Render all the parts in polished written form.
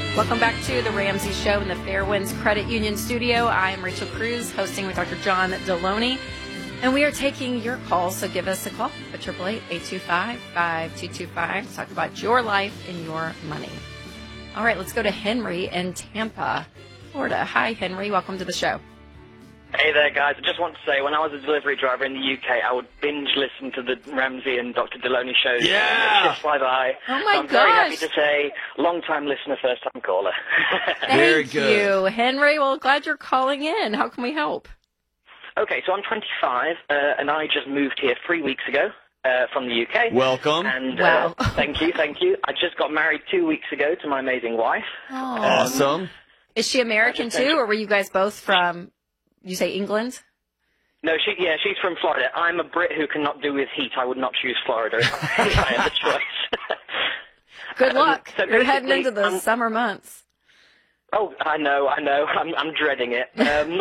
Welcome back to the Ramsey Show in the Fairwinds Credit Union studio. I am Rachel Cruz, hosting with Dr. John Deloney, and we are taking your calls, so give us a call at 888-825-5225 to talk about your life and your money. All right, let's go to Henry in Tampa, Florida. Hi, Henry. Welcome to the show. Hey there, guys. I just want to say, when I was a delivery driver in the UK, I would binge listen to the Ramsey and Dr. Deloney shows. Yeah! Shifts fly by. Oh, my I'm gosh. very happy to say, long-time listener, first-time caller. Very Thank good. you, Henry. Well, glad you're calling in. How can we help? Okay, so I'm 25, and I just moved here 3 weeks ago from the UK. Welcome. And Wow. thank you. I just got married 2 weeks ago to my amazing wife. Oh. Awesome. Is she American too, or were you guys both from, you say England? No, she's from Florida. I'm a Brit who cannot do with heat. I would not choose Florida if I had the choice. Good luck. So You're heading basically, into the summer months. Oh, I know. I'm dreading it.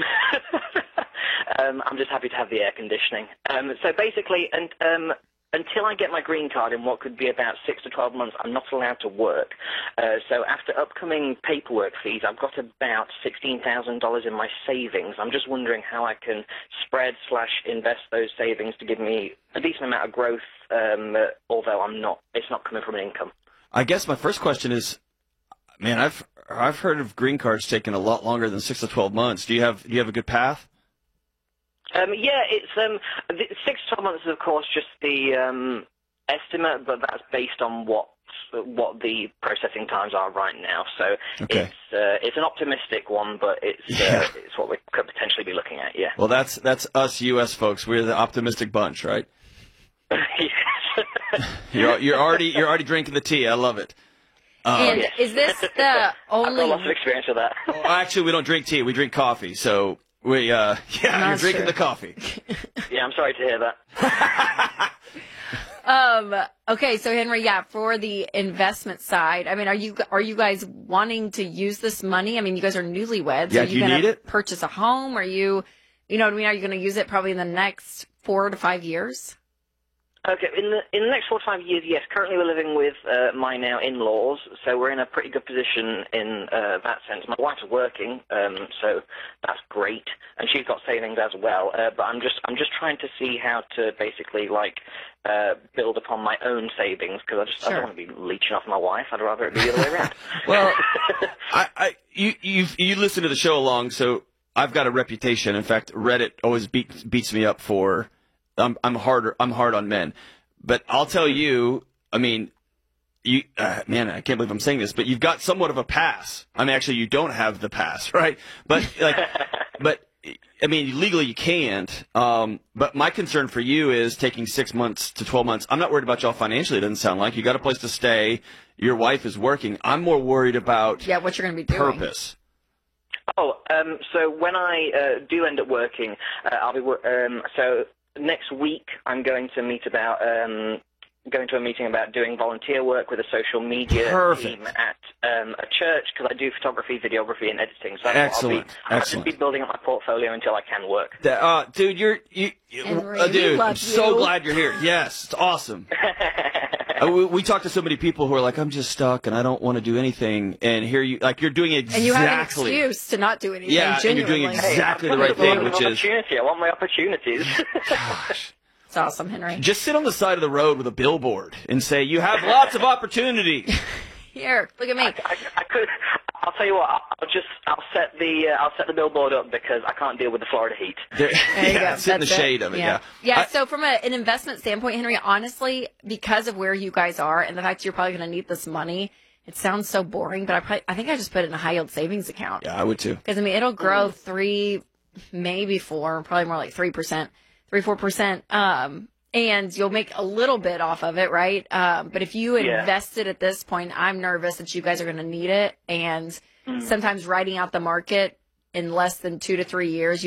I'm just happy to have the air conditioning. So basically, until I get my green card in what could be about 6 to 12 months, I'm not allowed to work. So after upcoming paperwork fees, I've got about $16,000 in my savings. I'm just wondering how I can spread/invest those savings to give me a decent amount of growth, although it's not coming from an income. I guess my first question is, man, I've heard of green cards taking a lot longer than 6 to 12 months. Do you have a good path? Yeah, it's 6 to 12 months is, of course, just the estimate, but that's based on what the processing times are right now. So Okay. it's an optimistic one, but it's what we could potentially be looking at. Yeah. Well, that's us U.S. folks. We're the optimistic bunch, right? Yes. You're already drinking the tea. I love it. And Yes. is this the I've only... got lots of experience with that. Well, actually, we don't drink tea. We drink coffee. So you're drinking true. the coffee. Yeah, I'm sorry to hear that. Okay, so Henry, for the investment side, I mean, are you guys wanting to use this money? I mean, you guys are newlyweds. Yeah, Are do you gonna need it? purchase a home? Are you know what I mean? Are you going to use it probably in the next 4 to 5 years? Okay, in the next 4 to 5 years, yes. Currently, we're living with my now in-laws, so we're in a pretty good position in that sense. My wife's working, so that's great, and she's got savings as well. But I'm just trying to see how to basically build upon my own savings, because I don't want to be leeching off my wife. I'd rather it be the other way around. Well, you listen to the show along, so I've got a reputation. In fact, Reddit always beats me up for. I'm hard on men, but I'll tell you. I mean, man, I can't believe I'm saying this, but you've got somewhat of a pass. I mean, actually, you don't have the pass, right? But I mean, legally you can't. But my concern for you is taking 6 months to 12 months. I'm not worried about y'all financially. It doesn't sound like you got a place to stay. Your wife is working. I'm more worried about What you're going to be doing. purpose. Oh, so when I do end up working, I'll be so next week I'm going to a meeting about doing volunteer work with a social media team at a church, because I do photography, videography, and editing. So Excellent. I'll just be building up my portfolio until I can work. Dude, Henry, we love so you. glad you're here. Yes, it's awesome. We talk to so many people who are like, I'm just stuck and I don't want to do anything. And here you're doing exactly. And you have an excuse to not do anything. Yeah, and you're doing genuinely. exactly the right thing, which is. I want my opportunities. Gosh. It's awesome, Henry. Just sit on the side of the road with a billboard and say, you have lots of opportunity. Here, look at me. I could. I'll tell you what. I'll set the billboard up, because I can't deal with the Florida heat. There you go. Sit in the That's shade of it. Yeah. Yeah. So from an investment standpoint, Henry, honestly, because of where you guys are and the fact you're probably going to need this money, it sounds so boring, but I think I just put it in a high yield savings account. Yeah, I would too. Because I mean, it'll grow 3, maybe 4, probably more like 3%, 3-4%. And you'll make a little bit off of it, right? But if you invested at this point, I'm nervous that you guys are going to need it. And sometimes riding out the market in less than 2 to 3 years,